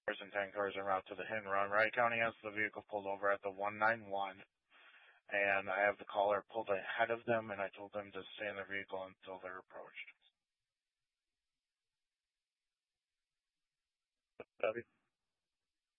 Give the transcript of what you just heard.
cars and 10 cars en route to the hit and run. Wright County has the vehicle pulled over at the 191, and I have the caller pulled ahead of them, and I told them to stay in their vehicle until they're approached. Copy.